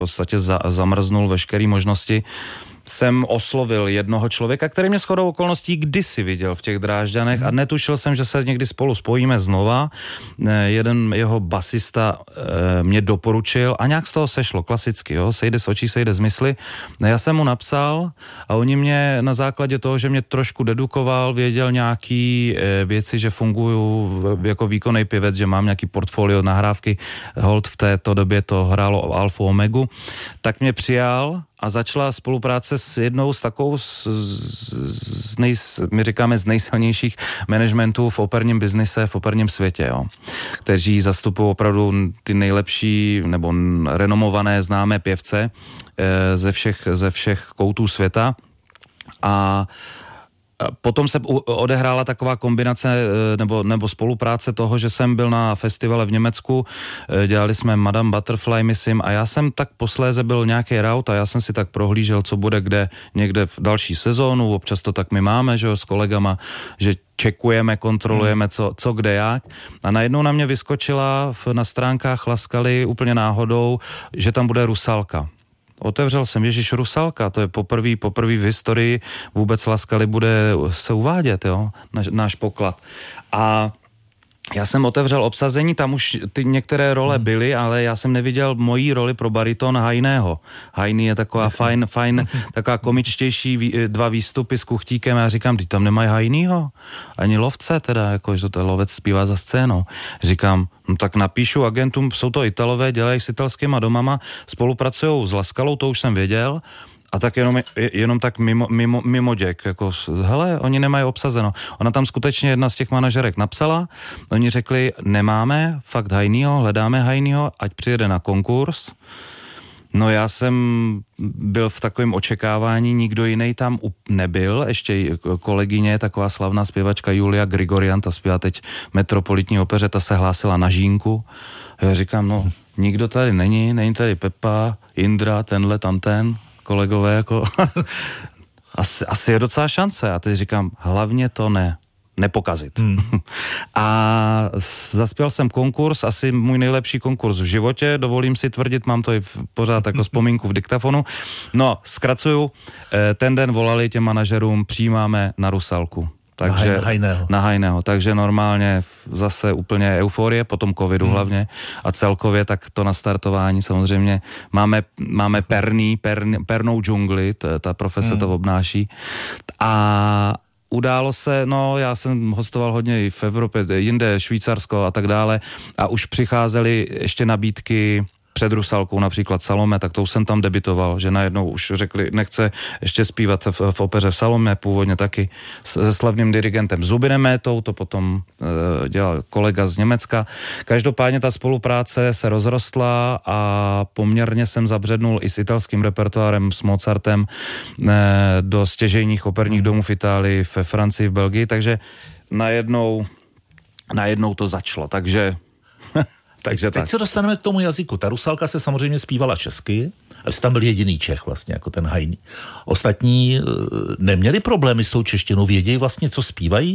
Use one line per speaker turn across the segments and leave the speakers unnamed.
podstatě zamrznul veškeré možnosti, jsem oslovil jednoho člověka, který mě shodou okolností kdysi viděl v těch Drážďanech a netušil jsem, že se někdy spolu spojíme znova. Jeden jeho basista mě doporučil a nějak z toho sešlo, klasicky, jo, sejde z očí, sejde z mysli. Já jsem mu napsal a oni mě na základě toho, že mě trošku dedukoval, věděl nějaký věci, že funguju jako výkonný pěvec, že mám nějaký portfolio nahrávky, hold v této době to hrálo Alfu Omegu, tak mě přijal a začala spolupráce s jednou z takovou, my říkáme z nejsilnějších managementů v operním biznise, v operním světě, jo, kteří zastupují opravdu ty nejlepší nebo renomované známé pěvce ze všech koutů světa. A potom se odehrála taková kombinace nebo spolupráce toho, že jsem byl na festivale v Německu, dělali jsme Madame Butterfly, myslím, a já jsem tak posléze byl nějaký rout a já jsem si tak prohlížel, co bude kde někde v další sezónu, občas to tak my máme, že jo, s kolegama, že čekujeme, kontrolujeme, co kde jak. A najednou na mě vyskočila na stránkách Laskaly úplně náhodou, že tam bude Rusalka. Otevřel jsem, Ježíš, Rusalka, to je poprvý v historii vůbec Laskaly bude se uvádět, jo, náš poklad. A já jsem otevřel obsazení, tam už ty některé role byly, ale já jsem neviděl mojí roli pro bariton Hajného. Hajný je taková fajn, taková komičtější dva výstupy s Kuchtíkem a já říkám, ty tam nemají Hajnýho, ani lovce teda, jako že to lovec zpívá za scénou. Říkám, no tak napíšu agentům, jsou to Italové, dělají s italskýma domama, spolupracujou s Laskalou, to už jsem věděl, a tak jenom tak mimo děk, jako hele, oni nemají obsazeno. Ona tam skutečně jedna z těch manažerek napsala, oni řekli, nemáme fakt Hajnýho, hledáme Hajnýho, ať přijede na konkurs. No já jsem byl v takovém očekávání, nikdo jiný tam nebyl, ještě kolegyně, taková slavná zpěvačka Julia Grigorian, ta zpívá teď Metropolitní opeře, ta se hlásila na Žínku. Já říkám, no nikdo tady není tady Pepa, Indra, tenhle, tamten, kolegové, jako asi je docela šance. A teď říkám, hlavně to nepokazit. A zaspěl jsem konkurs, asi můj nejlepší konkurs v životě, dovolím si tvrdit, mám to i pořád jako vzpomínku v diktafonu. No, zkracuju, ten den volali těm manažerům, přijímáme na Rusalku. Takže, na Hajného. Takže normálně zase úplně euforie, potom covidu hlavně a celkově tak to nastartování samozřejmě máme pernou džungli, ta profese to obnáší a událo se, no já jsem hostoval hodně i v Evropě, jinde Švýcarsko a tak dále a už přicházely ještě nabídky před Rusalkou, například Salome, tak to už jsem tam debitoval, že najednou už řekli, nechce ještě zpívat v opeře v Salome, původně taky se slavným dirigentem Zubinem Métou, to potom dělal kolega z Německa. Každopádně ta spolupráce se rozrostla a poměrně jsem zabřednul i s italským repertoárem, s Mozartem do stěžejních operních domů v Itálii, ve Francii, v Belgii, takže najednou to začalo, takže
teď se dostaneme k tomu jazyku. Ta Rusalka se samozřejmě zpívala česky, a jsi tam byl jediný Čech vlastně, jako ten Hajný. Ostatní neměli problémy s tou češtinou, vědějí vlastně, co zpívají?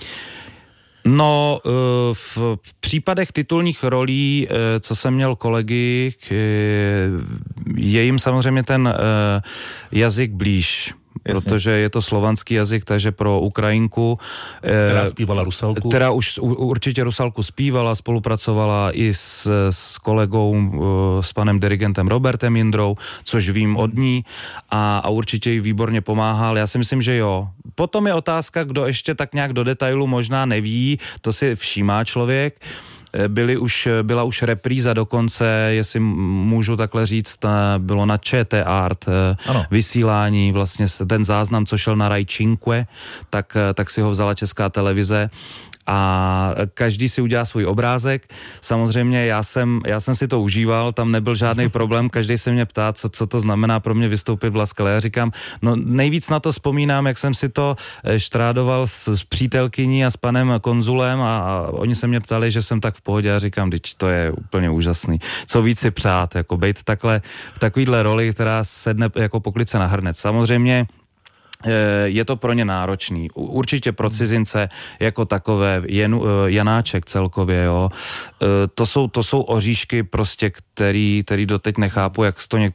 No, v případech titulních rolí, co jsem měl kolegy, je jim samozřejmě ten jazyk blíž. Jasně. Protože je to slovanský jazyk, takže pro Ukrajinku,
která zpívala Rusalku.
Která už určitě Rusalku zpívala, spolupracovala i s kolegou, s panem dirigentem Robertem Jindrou, což vím od ní a určitě jí výborně pomáhal. Já si myslím, že jo. Potom je otázka, kdo ještě tak nějak do detailu možná neví, to si všímá člověk. Byla už repríza dokonce, jestli můžu takhle říct, bylo na ČT Art vysílání, vlastně ten záznam, co šel na Rai Cinque, tak si ho vzala Česká televize a každý si udělá svůj obrázek. Samozřejmě já jsem si to užíval, tam nebyl žádný problém, každý se mě ptá, co to znamená pro mě vystoupit v Laskale. Já říkám, no nejvíc na to vzpomínám, jak jsem si to štrádoval s přítelkyní a s panem konzulem a oni se mě ptali, že jsem tak v pohodě a říkám, teď to je úplně úžasný. Co víc si přát, jako bejt takhle v takovýhle roli, která sedne jako poklice na hrnec. Samozřejmě je to pro ně náročný. Určitě pro cizince jako takové, Janáček celkově, jo. To jsou oříšky prostě, který doteď nechápu, jak to